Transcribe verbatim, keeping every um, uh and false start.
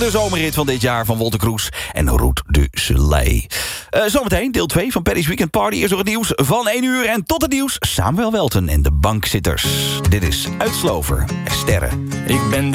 De zomerrit van dit jaar van Wolter Kroes en Route du Soleil. Uh, zometeen deel twee van Paddy's Weekend Party. Eerst nog het nieuws van één uur. En tot het nieuws Samuel Welten en de bankzitters. Dit is Uitslover, Sterren. Ik ben